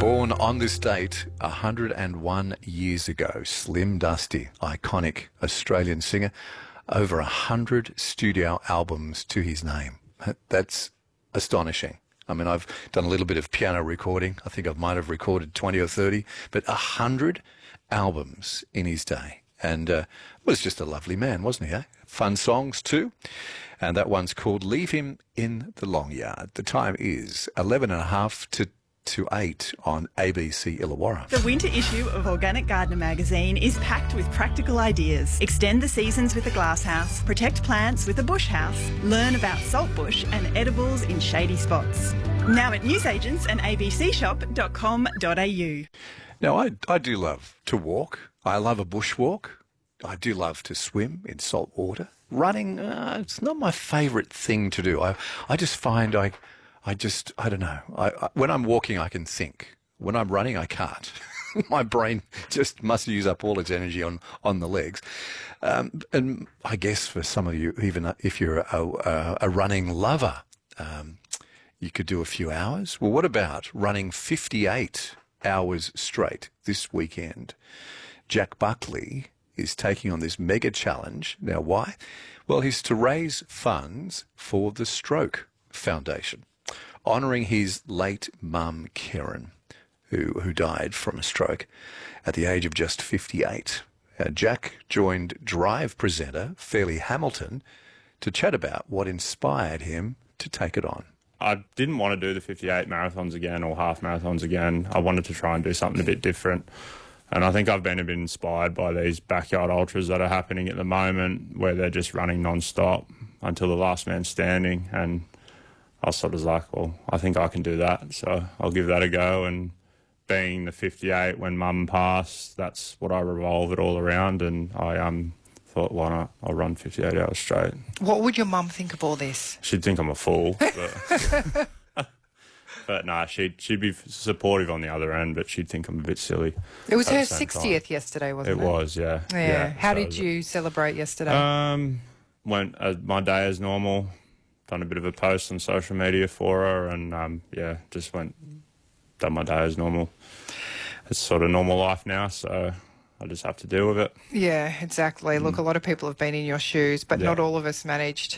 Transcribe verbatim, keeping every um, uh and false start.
Born on this date one hundred and one years ago, Slim Dusty, iconic Australian singer, over one hundred studio albums to his name. That's astonishing. I mean, I've done a little bit of piano recording. I think I might have recorded twenty or thirty, but one hundred albums in his day. And uh, was just a lovely man, wasn't he, eh? Fun songs too. And that one's called Leave Him in the Long Yard. The time is eleven and a half to to eight on A B C Illawarra. The winter issue of Organic Gardener magazine is packed with practical ideas. Extend the seasons with a glasshouse, protect plants with a bush house, learn about saltbush and edibles in shady spots. Now at newsagents and a b c shop dot com dot a u. Now, I, I do love to walk. I love a bushwalk. I do love to swim in salt water. Running, uh, it's not my favourite thing to do. I, I just find I... I just, I don't know. I, I, when I'm walking, I can think. When I'm running, I can't. My brain just must use up all its energy on, on the legs. Um, and I guess for some of you, even if you're a, a, a running lover, um, you could do a few hours. Well, what about running fifty-eight hours straight this weekend? Jack Buckley is taking on this mega challenge. Now, why? Well, he's to raise funds for the Stroke Foundation, honouring his late mum, Karen, who, who died from a stroke at the age of just fifty-eight. Uh, Jack joined Drive presenter Fairleigh Hamilton to chat about what inspired him to take it on. I didn't want to do the fifty-eight marathons again or half marathons again. I wanted to try and do something a bit different. And I think I've been a bit inspired by these backyard ultras that are happening at the moment, where they're just running non-stop until the last man standing. And I was sort of like, well, I think I can do that, so I'll give that a go. And being the fifty-eight, when Mum passed, that's what I revolve it all around, and I um thought, why not? I'll run fifty-eight hours straight. What would your mum think of all this? She'd think I'm a fool, but, but no, nah, she'd, she'd be supportive on the other end, but she'd think I'm a bit silly. It was her sixtieth yesterday, wasn't it? It was, yeah. Yeah. yeah. How so did you celebrate yesterday? Um, went uh, my day as normal. Done a bit of a post on social media for her, and um, yeah, just went, done my day as normal. It's sort of normal life now, so I just have to deal with it. Yeah, exactly. Mm. Look, a lot of people have been in your shoes, but yeah. not all of us managed